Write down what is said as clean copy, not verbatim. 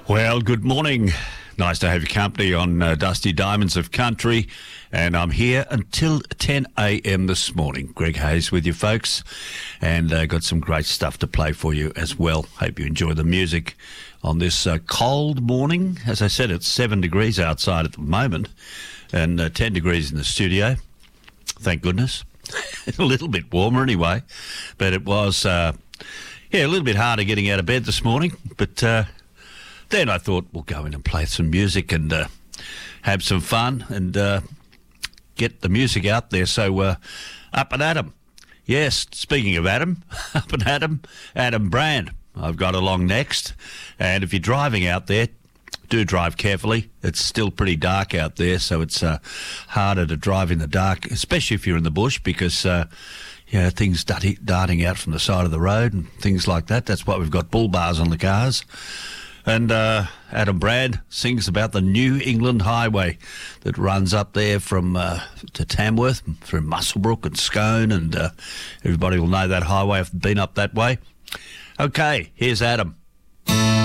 Well, good morning. Nice to have your company on Dusty Diamonds of Country, and I'm here until 10 a.m. this morning. Greg Hayes with you, folks, and got some great stuff to play for you as well. Hope you enjoy the music on this cold morning. As I said, it's 7 degrees outside at the moment and 10 degrees in the studio. Thank goodness. A little bit warmer anyway, but it was, a little bit harder getting out of bed this morning, but then I thought we'll go in and play some music and have some fun and get the music out there. So up and Adam. Yes, speaking of Adam, up and Adam Brand. I've got along next. And if you're driving out there, do drive carefully. It's still pretty dark out there, so it's harder to drive in the dark, especially if you're in the bush, because things darting out from the side of the road and things like that. That's why we've got bull bars on the cars. And Adam Brand sings about the New England Highway that runs up there from to Tamworth, through Muswellbrook and Scone, and everybody will know that highway if they've been up that way. Okay, here's Adam.